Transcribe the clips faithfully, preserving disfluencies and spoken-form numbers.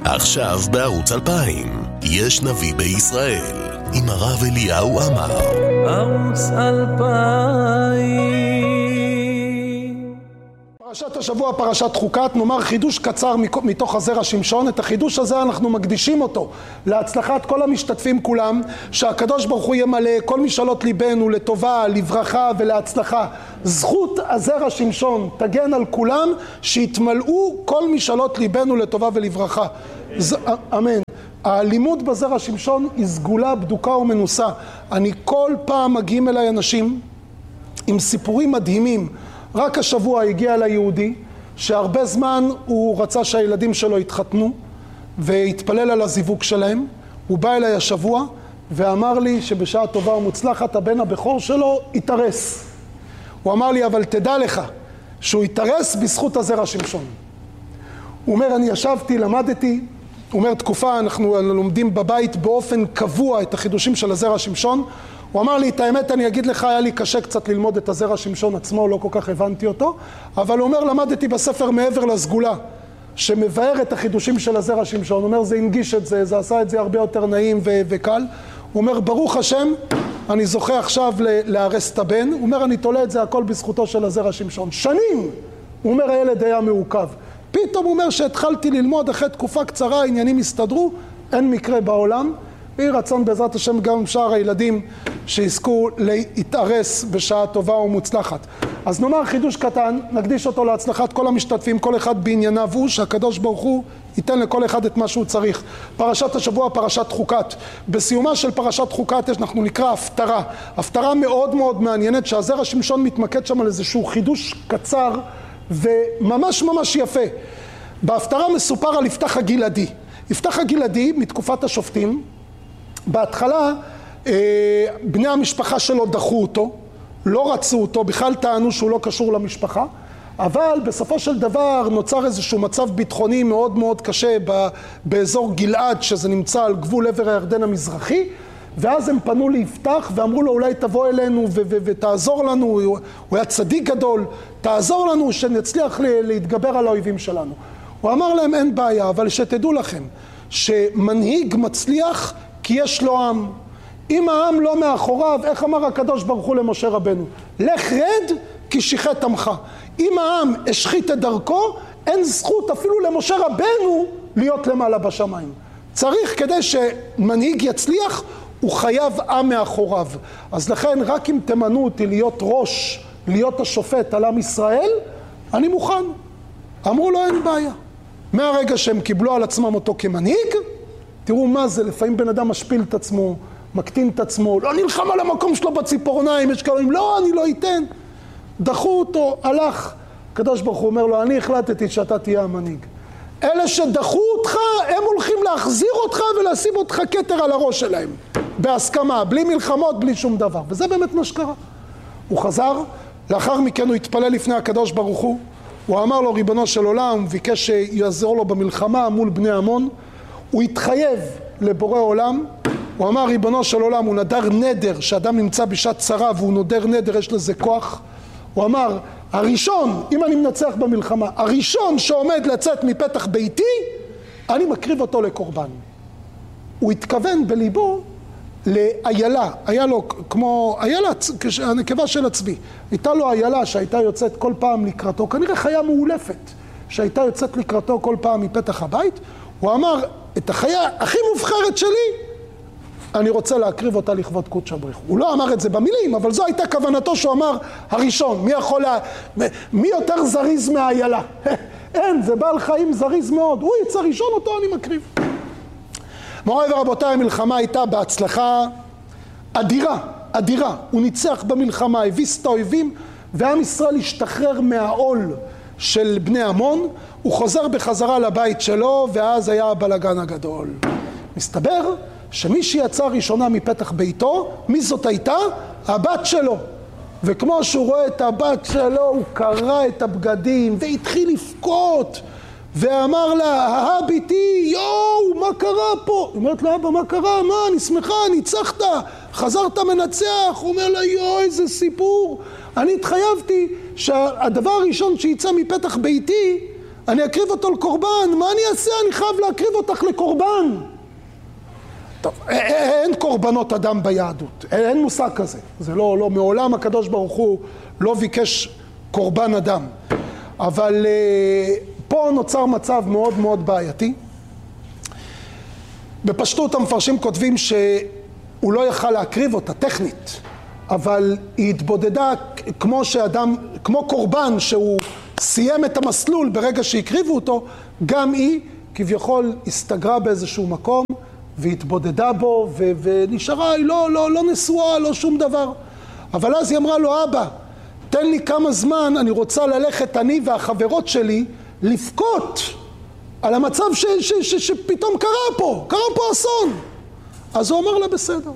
עכשיו בערוץ אלפיים, יש נביא בישראל, עם הרב אליהו עמר. ערוץ אלפיים. פרשת השבוע, פרשת חוקת, נאמר חידוש קצר מתוך הזרע שמשון. את החידוש הזה אנחנו מקדישים אותו להצלחת כל המשתתפים כולם, שהקדוש ברוך הוא ימלא כל משאלות ליבנו לטובה, לברכה ולהצלחה. זכות הזרע שמשון תגן על כולם, שיתמלאו כל משאלות ליבנו לטובה ולברכה. ז... אמן. הלימוד בזרע שמשון היא סגולה, בדוקה ומנוסה. אני כל פעם מגיעים אליי אנשים עם סיפורים מדהימים. רק השבוע הגיע אליי יהודי שהרבה זמן הוא רצה שהילדים שלו יתחתנו והתפלל על הזיווג שלהם. הוא בא אליי השבוע ואמר לי שבשעה טובה ומוצלחת הבן הבכור שלו יתארס. הוא אמר לי, אבל תדע לך שהוא יתארס בזכות הזרע שמשון. הוא אומר, אני ישבתי, למדתי, הוא אומר, תקופה אנחנו לומדים בבית באופן קבוע את החידושים של הזרע שמשון. הוא אמר לי, את האמת אני אגיד לך, היה לי קשה קצת ללמוד את הזרע שמשון עצמו, לא כל כך הבנתי אותו, אבל הוא אומר, למדתי בספר מעבר לסגולה, שמבאר את החידושים של הזרע שמשון. הוא אומר, זה הנגיש את זה, זה עשה את זה הרבה יותר נעים ו- וקל. הוא אומר, ברוך השם, אני זוכה עכשיו להרס את הבן. הוא אומר, אני תולה את זה הכל בזכותו של הזרע שמשון. שנים, הוא אומר, הילד היה מעוכב. פתאום הוא אומר שהתחלתי ללמוד, אחרי תקופה קצרה, העניינים הסתדרו, אין מקרה בעולם. ויהי רצון בעזרת השם גם שאר הילדים שיזכו להתארס בשעה טובה ומוצלחת. אז נאמר חידוש קטן, נקדיש אותו להצלחת כל המשתתפים, כל אחד בענייניו הוא, שהקדוש ברוך הוא ייתן לכל אחד את מה שהוא צריך. פרשת השבוע, פרשת חוקת. בסיומה של פרשת חוקת אנחנו נקרא הפטרה. הפטרה מאוד מאוד מעניינת, שהזרע שמשון מתמקד שם על איזשהו חידוש קצר וממש ממש יפה. בהפטרה מסופר על יפתח הגלעדי. יפתח הגלעדי מתקופת השופטים, בהתחלה בני המשפחה שלו דחו אותו, לא רצו אותו, בכלל טענו שהוא לא קשור למשפחה, אבל בסופו של דבר נוצר איזשהו מצב ביטחוני מאוד מאוד קשה באזור גלעד, שזה נמצא על גבול עבר הירדן המזרחי, ואז הם פנו ליפתח ואמרו לו, אולי תבוא אלינו ו- ו- ותעזור לנו, הוא היה צדיק גדול, תעזור לנו שנצליח להתגבר על האויבים שלנו. הוא אמר להם, אין בעיה, אבל שתדעו לכם שמנהיג מצליח כי יש לו עם. אם העם לא מאחוריו, איך אמר הקדוש ברוך הוא למשה רבנו? לך רד כי שיחת עמך. אם העם השחית את דרכו, אין זכות אפילו למשה רבנו להיות למעלה בשמיים. צריך, כדי שמנהיג יצליח, הוא חייב עם מאחוריו. אז לכן רק אם תמנו אותי להיות ראש, להיות השופט על עם ישראל, אני מוכן. אמרו לו, אין בעיה. מהרגע שהם קיבלו על עצמם אותו כמנהיג, תראו מה זה, לפעמים בן אדם משפיל את עצמו, מקטין את עצמו, לא נלחם על המקום שלו בציפורניים, יש כאלה, לא, אני לא אתן. דחו אותו, הלך. הקדוש ברוך הוא אומר לו, אני החלטתי שאתה תהיה המנהיג. אלה שדחו אותך, הם הולכים להחזיר אותך ולשים אותך כתר על הראש שלהם. בהסכמה, בלי מלחמות, בלי שום דבר. וזה באמת מה שקרה. הוא חזר, לאחר מכן הוא התפלל לפני הקדוש ברוך הוא, הוא אמר לו, ריבונו של עולם, הוא ביקש שיעזור לו במלחמה מול בני עמון, הוא התחייב לבורא עולם, הוא אמר, ריבונו של עולם, הוא נדר נדר, שאדם נמצא בשעת צרה והוא נודר נדר, יש לזה כוח. הוא אמר, הראשון, אם אני מנצח במלחמה, הראשון שעומד לצאת מפתח ביתי, אני מקריב אותו לקורבן. הוא התכוון בליבו לאיילה, היה לו כמו, איילה, הנקבה של הצבי, הייתה לו איילה שהייתה יוצאת כל פעם לקראתו, כנראה חיה מאולפת, שהייתה יוצאת לקראתו כל פעם מפתח הבית. הוא אמר, את החיה הכי מובחרת שלי, אני רוצה להקריב אותה לכבוד קודש הבריך. הוא לא אמר את זה במילים, אבל זו הייתה כוונתו שהוא אמר, הראשון, מי יכול לה... מי יותר זריז מהאיילה? אין, זה בעל חיים זריז מאוד. הוא יצא ראשון, אותו אני מקריב. מוריי ורבותיי, המלחמה הייתה בהצלחה אדירה, אדירה. הוא ניצח במלחמה, הביס את האויבים, ועם ישראל השתחרר מהעול של בני עמון. הוא חוזר בחזרה לבית שלו, ואז היה הבלגן הגדול. מסתבר שמי שיצא ראשונה מפתח ביתו, מי זאת הייתה? הבת שלו. וכמו שהוא רואה את הבת שלו, הוא קרא את הבגדים והתחיל לבכות, ואמר לה, הביתי, יואו, מה קרה פה? היא אומרת לה, אבא, מה קרה? מה, אני שמחה, ניצחת, חזרת מנצח. הוא אומר לה, יואו, איזה סיפור. אני התחייבתי שהדבר הראשון שיצא מפתח ביתי, אני אקריב אותו לקורבן, מה אני אעשה? אני חייב להקריב אותך לקורבן. טוב, אין קורבנות אדם ביהדות, אין מושג כזה. זה לא, לא, מעולם הקדוש ברוך הוא לא ביקש קורבן אדם. אבל פה נוצר מצב מאוד מאוד בעייתי. בפשטות המפרשים כותבים שהוא לא יכל להקריב אותה טכנית, אבל היא התבודדה כמו שאדם, כמו קורבן שהוא סיים את המסלול ברגע שהקריבו אותו, גם היא כביכול הסתגרה באיזשהו מקום והתבודדה בו ו- ונשארה, היא לא, לא, לא נשואה, לא שום דבר. אבל אז היא אמרה לו, אבא, תן לי כמה זמן, אני רוצה ללכת אני והחברות שלי לפקות על המצב ש- ש- ש- שפתאום קרה פה, קרה פה אסון. אז הוא אומר לה בסדר.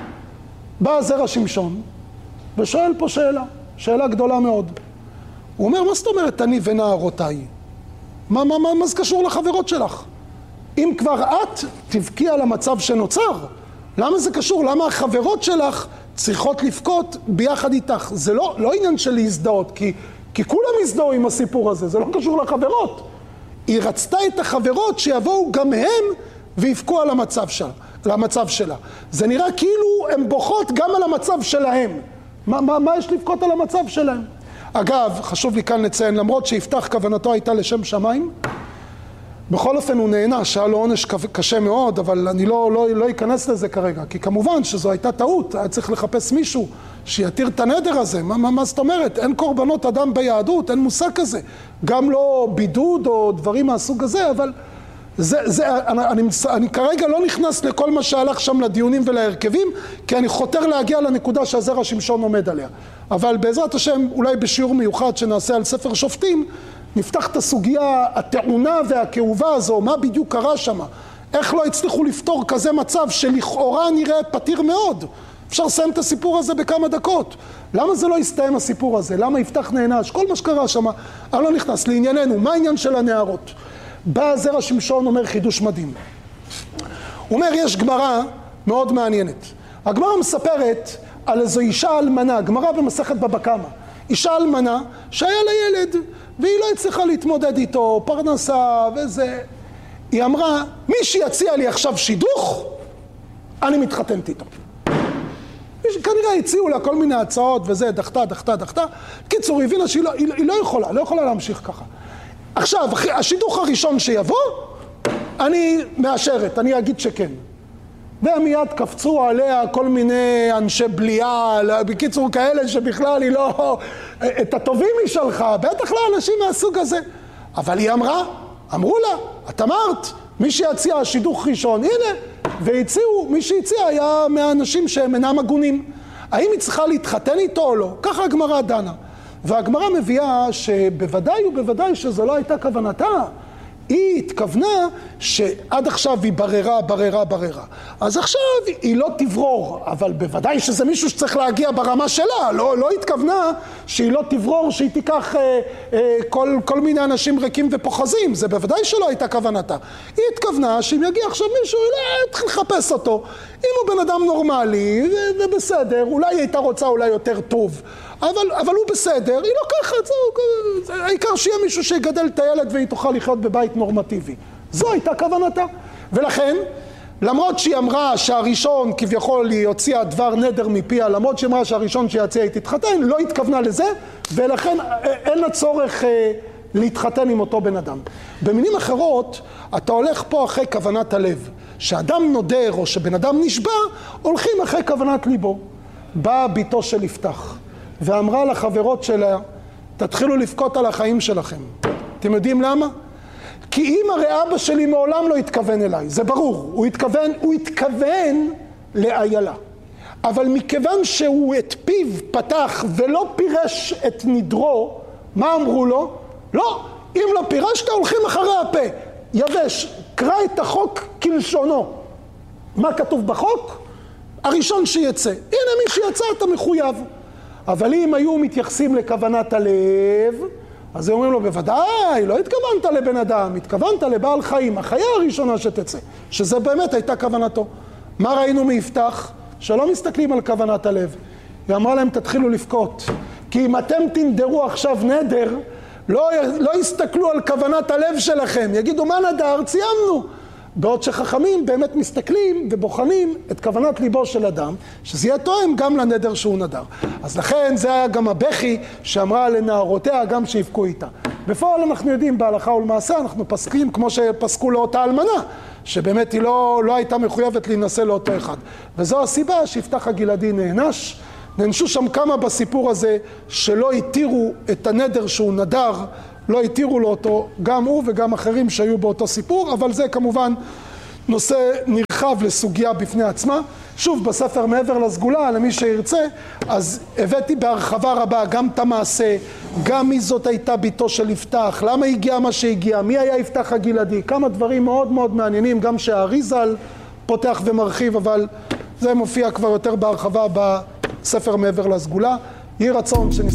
בא זרע שמשון ושואל פה שאלה, שאלה גדולה מאוד. הוא אומר, מה זאת אומרת אני ונערותיי? מה, מה, מה, מה זה קשור לחברות שלך? אם כבר את תבכי על המצב שנוצר, למה זה קשור? למה החברות שלך צריכות לפקות ביחד איתך? זה לא, לא עניין של להזדהות, כי, כי כולם הזדהו עם הסיפור הזה, זה לא קשור לחברות. היא רצתה את החברות שיבואו גם הם ויפקו על המצב שלה, למצב שלה. זה נראה כאילו הן בוכות גם על המצב שלהם. מה, מה, מה יש לפקות על המצב שלהם? אגב, חשוב לי כאן לציין, למרות שיפתח כוונתו הייתה לשם שמיים, בכל אופן הוא נענש, היה לו עונש קשה מאוד, אבל אני לא, לא, לא אכנס לזה כרגע, כי כמובן שזו הייתה טעות, היה צריך לחפש מישהו שיתיר את הנדר הזה. מה, מה, מה זאת אומרת? אין קורבנות אדם ביהדות, אין מושג כזה. גם לא בידוד או דברים מהסוג הזה, אבל זה, זה, אני, אני, אני כרגע לא נכנס לכל מה שהלך שם לדיונים ולהרכבים, כי אני חותר להגיע לנקודה שהזרע שמשון עומד עליה. אבל בעזרת השם, אולי בשיעור מיוחד שנעשה על ספר שופטים, נפתח את הסוגיה הטעונה והכאובה הזו, מה בדיוק קרה שם, איך לא הצליחו לפתור כזה מצב שלכאורה נראה פתיר מאוד. אפשר לסיים את הסיפור הזה בכמה דקות. למה זה לא הסתיים הסיפור הזה? למה יפתח נענש? כל מה שקרה שם, אני לא נכנס לענייננו. מה העניין של הנערות? בא זרע שמשון אומר חידוש מדהים. הוא אומר, יש גמרא מאוד מעניינת. הגמרא מספרת על איזו אישה אלמנה, גמרא במסכת בבא קמא. אישה אלמנה שהיה לה ילד, והיא לא הצליחה להתמודד איתו, פרנסה וזה. היא אמרה, מי שיציע לי עכשיו שידוך, אני מתחתנת איתו. כנראה הציעו לה כל מיני הצעות וזה, דחתה, דחתה, דחתה. קיצור, היא הבינה שהיא לא, היא, היא לא יכולה, לא יכולה להמשיך ככה. עכשיו, השידוך הראשון שיבוא, אני מאשרת, אני אגיד שכן. ומיד קפצו עליה כל מיני אנשי בליעה, בקיצור כאלה שבכלל היא לא, את הטובים היא שלחה, בטח לא אנשים מהסוג הזה. אבל היא אמרה, אמרו לה, את אמרת, מי שיציע שידוך ראשון, הנה, והציעו, מי שהציע היה מהאנשים שהם אינם הגונים. האם היא צריכה להתחתן איתו או לא? ככה הגמרא דנה. והגמרא מביאה שבוודאי ובוודאי שזו לא הייתה כוונתה. היא התכוונה שעד עכשיו היא בררה, בררה, בררה. אז עכשיו היא לא תברור, אבל בוודאי שזה מישהו שצריך להגיע ברמה שלה. לא, לא התכוונה שהיא לא תברור, שהיא תיקח אה, אה, כל, כל מיני אנשים ריקים ופוחזים. זה בוודאי שלא הייתה כוונתה. היא התכוונה שאם יגיע עכשיו מישהו, היא לא תתחיל לחפש אותו. אם הוא בן אדם נורמלי, זה בסדר, אולי היא הייתה רוצה אולי יותר טוב. אבל, אבל הוא בסדר, היא לא ככה, זהו, העיקר שיהיה מישהו שיגדל את הילד והיא תוכל לחיות בבית נורמטיבי. זו הייתה כוונתה. ולכן, למרות שהיא אמרה שהראשון כביכול היא הוציאה דבר נדר מפיה, למרות שהיא אמרה שהראשון שיציע היא תתחתן, לא התכוונה לזה, ולכן אין לה צורך אה, להתחתן עם אותו בן אדם. במילים אחרות, אתה הולך פה אחרי כוונת הלב. שאדם נודר או שבן אדם נשבע, הולכים אחרי כוונת ליבו. באה ביתו של יפתח. ואמרה לחברות שלה, תתחילו לבכות על החיים שלכם. אתם יודעים למה? כי אם הרי אבא שלי מעולם לא התכוון אליי, זה ברור, הוא התכוון, הוא התכוון לאיילה. אבל מכיוון שהוא את פיו פתח ולא פירש את נדרו, מה אמרו לו? לא, אם לא פירשת הולכים אחרי הפה. יבש, קרא את החוק כלשונו. מה כתוב בחוק? הראשון שיצא. הנה מי שיצא אתה מחויב. אבל אם היו מתייחסים לכוונת הלב, אז הם אומרים לו, בוודאי, לא התכוונת לבן אדם, התכוונת לבעל חיים, החיה הראשונה שתצא, שזה באמת הייתה כוונתו. מה ראינו מיפתח? שלא מסתכלים על כוונת הלב. היא אמרה להם, תתחילו לבכות, כי אם אתם תנדרו עכשיו נדר, לא, לא יסתכלו על כוונת הלב שלכם, יגידו מה נדר, ציימנו. בעוד שחכמים באמת מסתכלים ובוחנים את כוונת ליבו של אדם, שזה יהיה תואם גם לנדר שהוא נדר. אז לכן זה היה גם הבכי שאמרה לנערותיה גם שיבכו איתה. בפועל אנחנו יודעים בהלכה ולמעשה, אנחנו פסקים כמו שפסקו לאותה אלמנה, שבאמת היא לא, לא הייתה מחויבת להינשא לאותו אחד. וזו הסיבה שיפתח הגלעדי נענש. נענשו שם כמה בסיפור הזה שלא התירו את הנדר שהוא נדר, לא התירו לו אותו, גם הוא וגם אחרים שהיו באותו סיפור, אבל זה כמובן נושא נרחב לסוגיה בפני עצמה. שוב, בספר מעבר לסגולה, למי שירצה, אז הבאתי בהרחבה רבה גם את המעשה, גם מי זאת הייתה ביתו של יפתח, למה הגיע מה שהגיע, מי היה יפתח הגלעדי, כמה דברים מאוד מאוד מעניינים, גם שהאריזל פותח ומרחיב, אבל זה מופיע כבר יותר בהרחבה בספר מעבר לסגולה. יהי רצון שנס...